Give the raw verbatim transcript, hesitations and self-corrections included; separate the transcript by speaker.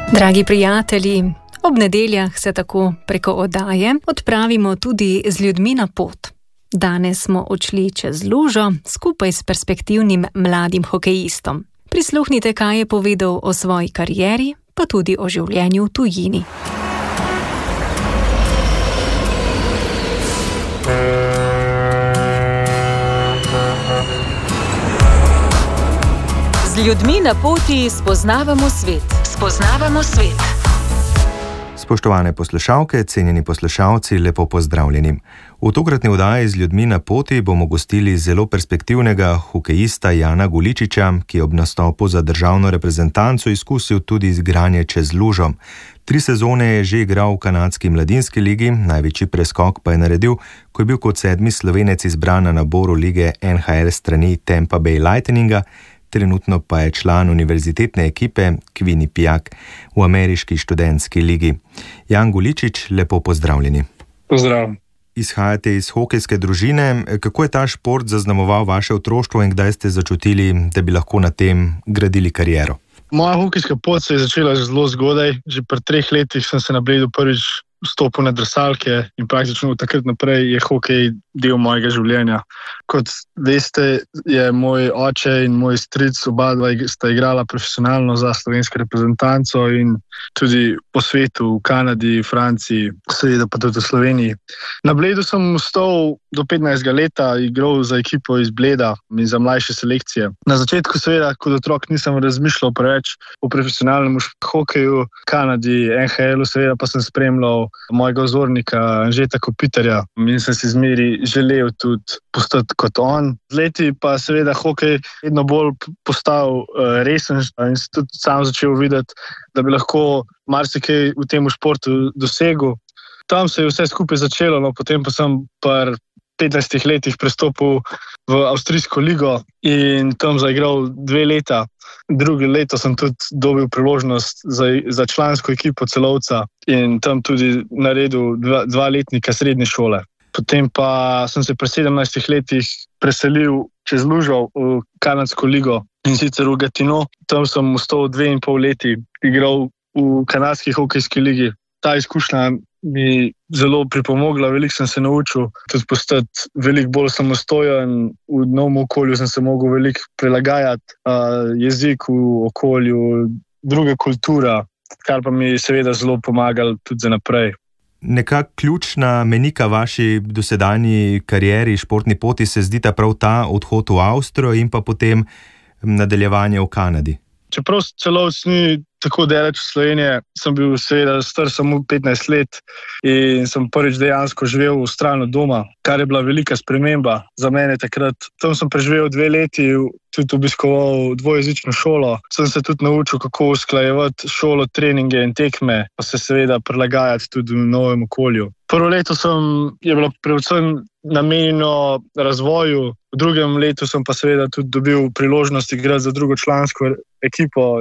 Speaker 1: Dragi prijatelji, ob nedeljah se tako preko oddaje odpravimo tudi z ljudmi na pot. Danes smo odšli čez lužo skupaj s perspektivnim mladim hokejistom. Prisluhnite, kaj je povedal o svoji karieri, pa tudi o življenju v tujini.
Speaker 2: Z ljudmi na poti spoznavamo svet. Spoznavamo svet.
Speaker 3: Spoštovane poslušalke, cenjeni poslušalci, lepo pozdravljeni. V tokratni oddaji z ljudmi na poti bomo gostili zelo perspektivnega hokejista Jana Guličiča, ki je ob nastopu za državno reprezentanco izkusil tudi igranje čez lužo. Tri sezone je že igral v kanadski mladinski ligi, največji preskok pa je naredil, ko je bil kot sedmi Slovenec izbran na naboru lige N H L strani Tampa Bay Lightninga, trenutno pa je član univerzitetne ekipe Quinnipiac v ameriški študentski ligi. Jan Guličič, lepo pozdravljeni.
Speaker 4: Pozdrav.
Speaker 3: Izhajate iz hokejske družine. Kako je ta šport zaznamoval vaše otroštvo in kdaj ste začutili, da bi lahko na tem gradili kariero?
Speaker 4: Moja hokejska pot se je začela zelo zgodaj. Že pri treh letih sem se na Bledu prvič vstopil na drsalke in praktično od takrat naprej je hokej del mojega življenja. Kot veste, je moj oče in moj stric oba dva sta igrala profesionalno za slovensko reprezentanco in tudi po svetu, v Kanadi, Franciji, seveda pa tudi v Sloveniji. Na Bledu sem ostal do petnajstega leta, igral za ekipo iz Bleda in za mlajše selekcije. Na začetku seveda kot otrok nisem razmišljal preveč o profesionalnem hokeju, v Kanadi, N H L-u, seveda pa sem spremljal mojega vzornika Anžeta Kopitarja in sem si zmeri želel tudi postati kot on. Z leti pa seveda hokej vedno bolj postal uh, resen in sem tudi sam začel videti, da bi lahko marsikaj v tem športu dosegel. Tam se je vse skupaj začelo, no potem pa sem pri petnajstih letih prestopil v avstrijsko ligo in tam zaigral dve leta. Drugo leto sem tudi dobil priložnost za, za člansko ekipo Celovca in tam tudi naredil dva, dva letnika srednje šole. Potem pa sem se pri sedemnajstih letih preselil čez lužo v kanadsko ligo in sicer v Gatineau. Tam sem ostal dve in pol leti, igral v kanadski hokejski ligi. Ta izkušnja mi zelo pripomogla, veliko sem se naučil, tudi postati veliko bolj samostojen, v novem okolju sem se mogel veliko prilagajati, uh, jeziku, okolju, druga kultura, kar pa mi seveda zelo pomagalo tudi za naprej.
Speaker 3: Nekak ključna menika vaši dosedanji karieri, športni poti se zdita prav ta odhod v Avstrijo in pa potem nadaljevanje v Kanadi.
Speaker 4: Čeprav Celovec ni tako daleč v Sloveniji, sem bil seveda star samo petnajst let in sem prvič dejansko živel v stran od doma, kar je bila velika sprememba za mene takrat. Tam sem preživel dve leti, tudi obiskoval dvojezično šolo. Sem se tudi naučil, kako usklajevati šolo, treninge in tekme, pa se seveda prilagajati tudi v novem okolju. Prvo leto sem, je bilo predvsem namenjeno razvoju, v drugem letu sem pa seveda tudi dobil priložnost igrati za drugo člansko ekipo